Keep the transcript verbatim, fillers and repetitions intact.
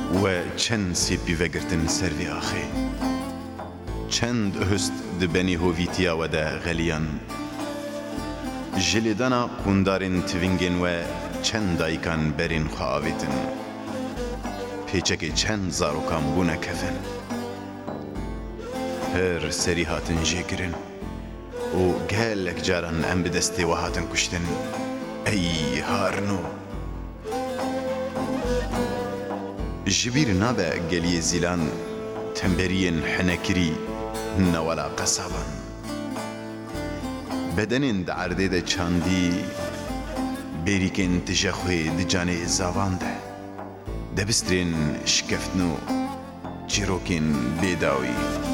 و چند سیپی وگرتن سروی آخی چند هست دبنی هویتیا و دا غلیان جلیدانا قندارین توینگین و چند دایکان برین خواهیتن پیچک چند زاروکان بونه کفن هر سری هاتن جگرن و گلک جارن ام بدستی و هاتن کشتن ای هارنو جبیر نابه گلی زیلان تنبرین حنکری نولا قصابان بدنین دعرده ده چاندی بریکن تجخوی ده جانه زاوان ده دبسترین شکفتنو جیروکین بیداوی